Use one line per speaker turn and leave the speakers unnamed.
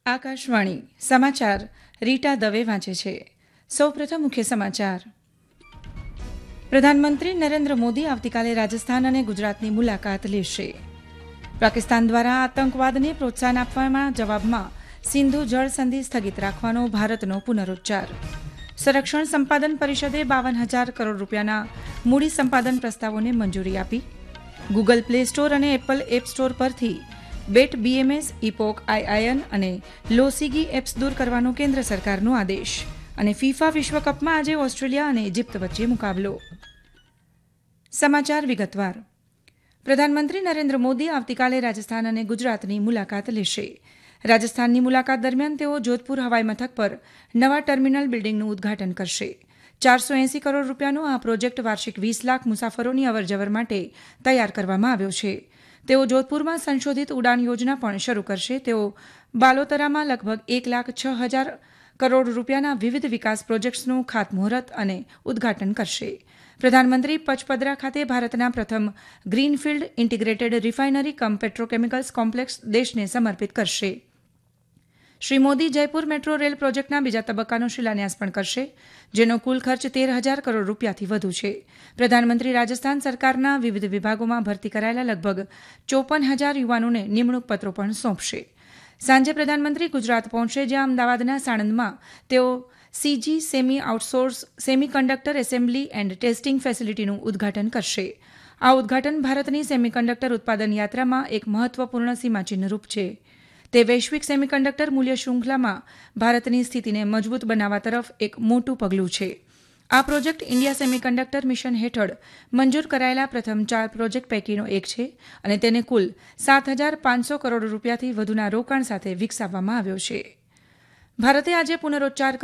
આકાશવાણી સમાચાર રીટા દવે વાંચે છે. સૌપ્રથમ મુખ્ય સમાચાર. પ્રધાનમંત્રી નરેન્દ્ર મોદી આવતીકાલે રાજસ્થાન અને ગુજરાતની મુલાકાત લેશે. પાકિસ્તાન દ્વારા આતંકવાદને પ્રોત્સાહન આપવાના જવાબમાં સિંધુ જળ સંધિ સ્થગિત રાખવાનો ભારતનો પુનરોચ્ચાર. સંરક્ષણ સંપાદન પરિષદે 52,000 કરોડ રૂપિયાના મૂડી સંપાદન પ્રસ્તાવોને મંજૂરી આપી. ગૂગલ પ્લે સ્ટોર અને એપલ એપ સ્ટોર પરથી બેટ બીએમએસ, ઇપોક આઈઆઈએન અને લોસીગી એપ્સ દૂર કરવાનો કેન્દ્ર સરકારનો આદેશ. અને ફીફા વિશ્વકપમાં આજે ઓસ્ટ્રેલિયા અને ઇજિપ્ત વચ્ચે મુકાબલો. સમાચાર વિગતવાર. પ્રધાનમંત્રી નરેન્દ્ર મોદી આવતીકાલે રાજસ્થાન અને ગુજરાતની મુલાકાત લેશે. રાજસ્થાનની મુલાકાત દરમિયાન તેઓ જોધપુર હવાઈ મથક પર નવા ટર્મિનલ બિલ્ડિંગનું ઉદ્ઘાટન કરશે. 480 કરોડ રૂપિયાનો આ પ્રોજેક્ટ વાર્ષિક 20 લાખ મુસાફરોની અવરજવર માટે તૈયાર કરવામાં આવ્યો છે. તેઓ જોધપુરમાં સંશોધિત ઉડાન યોજના પણ શરૂ કરશે. તેઓ બાલોતરામાં લગભગ 1,06,000 કરોડ રૂપિયાના વિવિધ વિકાસ પ્રોજેક્ટ્સનું ખાતમુહૂર્ત અને ઉદ્ઘાટન કરશે. પ્રધાનમંત્રી પચપદરા ખાતે ભારતના પ્રથમ ગ્રીનફિલ્ડ ઇન્ટિગ્રેટેડ રિફાઇનરી કમ પેટ્રોકેમિકલ્સ કોમ્પ્લેક્સ દેશને સમર્પિત કરશે. શ્રી મોદી જયપુર મેટ્રો રેલ પ્રોજેક્ટના બીજા તબક્કાનો શિલાન્યાસ પણ કરશે, જેનો કુલ ખર્ચ 13,000 કરોડ રૂપિયાથી વધુ છે. પ્રધાનમંત્રી રાજસ્થાન સરકારના વિવિધ વિભાગોમાં ભરતી કરાયેલા લગભગ 54,000 યુવાનોને નિમણૂક પત્રો પણ સોંપશે. સાંજે પ્રધાનમંત્રી ગુજરાત પહોંચશે, જ્યાં અમદાવાદના સાણંદમાં તેઓ CG semi outsource semiconductor assembly and testing ફેસિલિટીનું ઉદ્ઘાટન કરશે. આ ઉદ્ઘાટન ભારતની સેમિકન્ડક્ટર ઉત્પાદન યાત્રામાં એક મહત્વપૂર્ણ સીમાચિહ્નરૂપ છે. તે વૈશ્વિક સેમિકન્ડક્ટર મૂલ્ય શૃંખલામાં ભારતની સ્થિતિને મજબૂત બનાવવા તરફ એક મોટું પગલું છે. આ પ્રોજેક્ટ ઇન્ડિયા સેમિકન્ડક્ટર મિશન હેઠળ મંજૂર કરાયેલા પ્રથમ 4 પ્રોજેક્ટ પૈકીનો એક છે અને તેને કુલ 7,500 કરોડ રૂપિયાથી વધુના રોકાણ સાથે વિકસાવવામાં આવ્યો છે. ભારતે આજે પુનરોચ્ચાર